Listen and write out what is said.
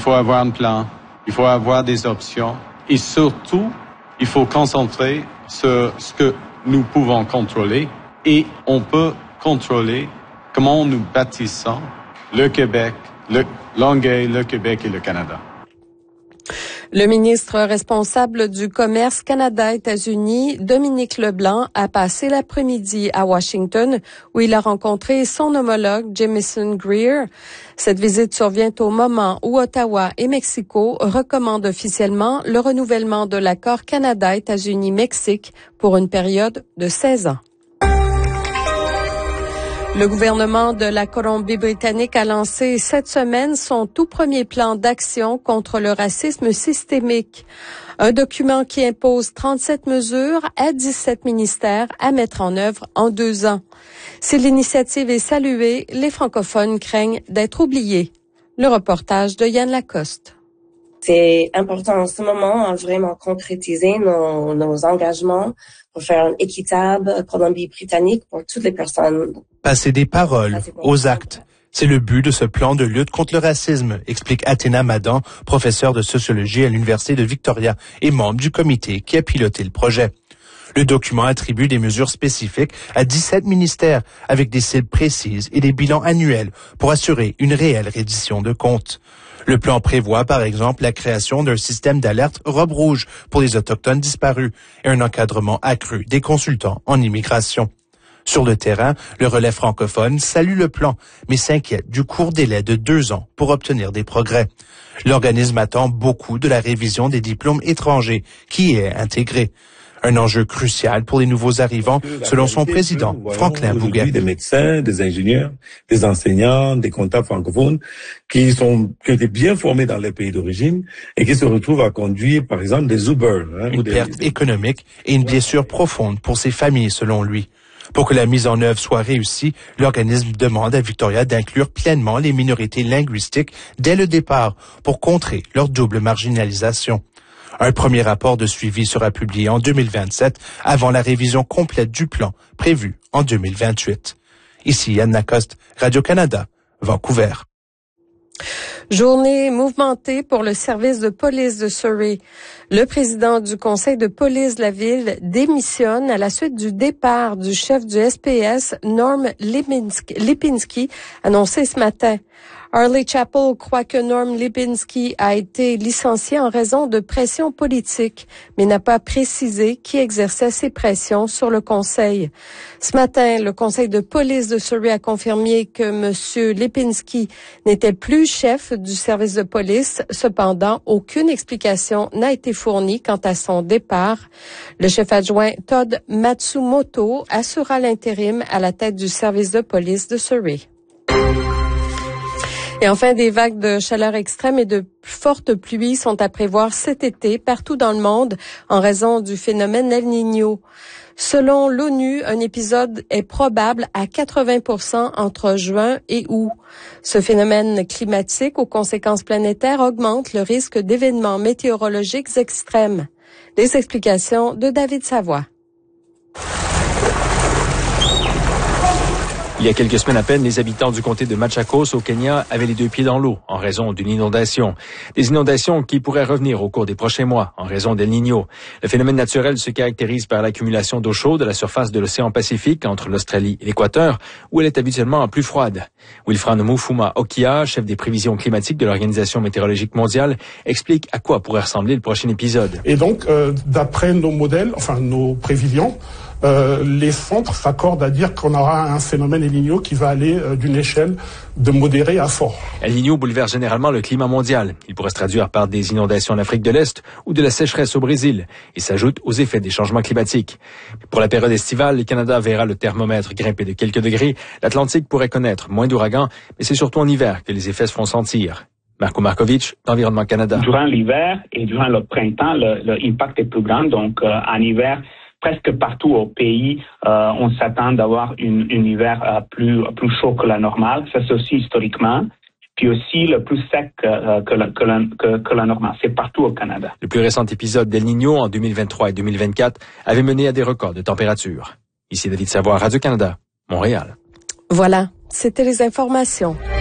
faut avoir un plan, il faut avoir des options et surtout, il faut concentrer sur ce que nous pouvons contrôler et on peut contrôler comment nous bâtissons le Québec, le Longueuil, le Québec et le Canada. Le ministre responsable du commerce Canada-États-Unis, Dominique Leblanc, a passé l'après-midi à Washington où il a rencontré son homologue Jamieson Greer. Cette visite survient au moment où Ottawa et Mexico recommandent officiellement le renouvellement de l'accord Canada-États-Unis-Mexique pour une période de 16 ans. Le gouvernement de la Colombie-Britannique a lancé cette semaine son tout premier plan d'action contre le racisme systémique. Un document qui impose 37 mesures à 17 ministères à mettre en œuvre en 2 ans. Si l'initiative est saluée, les francophones craignent d'être oubliés. Le reportage de Yann Lacoste. C'est important en ce moment à vraiment concrétiser nos engagements pour faire une équitable Colombie-Britannique pour toutes les personnes. Passer des paroles aux actes. C'est le but de ce plan de lutte contre le racisme, explique Athéna Madan, professeure de sociologie à l'Université de Victoria et membre du comité qui a piloté le projet. Le document attribue des mesures spécifiques à 17 ministères avec des cibles précises et des bilans annuels pour assurer une réelle reddition de comptes. Le plan prévoit, par exemple, la création d'un système d'alerte robe rouge pour les Autochtones disparus et un encadrement accru des consultants en immigration. Sur le terrain, le relais francophone salue le plan, mais s'inquiète du court délai de 2 ans pour obtenir des progrès. L'organisme attend beaucoup de la révision des diplômes étrangers qui y est intégrée. Un enjeu crucial pour les nouveaux arrivants, selon son président, Franklin Bouguet. Des médecins, des ingénieurs, des enseignants, des comptables francophones qui étaient bien formés dans les pays d'origine et qui se retrouvent à conduire, par exemple, des Uber. Une perte économique et une blessure profonde pour ces familles, selon lui. Pour que la mise en œuvre soit réussie, l'organisme demande à Victoria d'inclure pleinement les minorités linguistiques dès le départ pour contrer leur double marginalisation. Un premier rapport de suivi sera publié en 2027 avant la révision complète du plan prévue en 2028. Ici Yann Lacoste, Radio-Canada, Vancouver. Journée mouvementée pour le service de police de Surrey. Le président du conseil de police de la ville démissionne à la suite du départ du chef du SPS, Norm Lipinski, annoncé ce matin. Harley Chappell croit que Norm Lipinski a été licencié en raison de pressions politiques, mais n'a pas précisé qui exerçait ces pressions sur le conseil. Ce matin, le conseil de police de Surrey a confirmé que M. Lipinski n'était plus chef du service de police. Cependant, aucune explication n'a été fournie quant à son départ. Le chef adjoint Todd Matsumoto assurera l'intérim à la tête du service de police de Surrey. Et enfin, des vagues de chaleur extrême et de fortes pluies sont à prévoir cet été partout dans le monde en raison du phénomène El Niño. Selon l'ONU, un épisode est probable à 80% entre juin et août. Ce phénomène climatique aux conséquences planétaires augmente le risque d'événements météorologiques extrêmes. Les explications de David Savoie. Il y a quelques semaines à peine, les habitants du comté de Machakos au Kenya avaient les 2 pieds dans l'eau en raison d'une inondation. Des inondations qui pourraient revenir au cours des prochains mois en raison d'El Niño. Le phénomène naturel se caractérise par l'accumulation d'eau chaude à la surface de l'océan Pacifique entre l'Australie et l'Équateur, où elle est habituellement plus froide. Wilfran Mufuma Okia, chef des prévisions climatiques de l'Organisation météorologique mondiale, explique à quoi pourrait ressembler le prochain épisode. Et donc, d'après nos modèles, nos prévisions, les centres s'accordent à dire qu'on aura un phénomène El Niño qui va aller d'une échelle de modéré à fort. El Niño bouleverse généralement le climat mondial. Il pourrait se traduire par des inondations en Afrique de l'Est ou de la sécheresse au Brésil et s'ajoute aux effets des changements climatiques. Pour la période estivale, le Canada verra le thermomètre grimper de quelques degrés. L'Atlantique pourrait connaître moins d'ouragans, mais c'est surtout en hiver que les effets se font sentir. Marco Markovic, d'Environnement Canada. Durant l'hiver et durant le printemps, l'impact est plus grand. Donc, en hiver, presque partout au pays, on s'attend d'avoir un hiver plus chaud que la normale. Ça, c'est aussi historiquement. Puis aussi le plus sec que la normale. C'est partout au Canada. Le plus récent épisode d'El Niño en 2023 et 2024 avait mené à des records de température. Ici David Savoie, Radio-Canada, Montréal. Voilà, c'était les informations.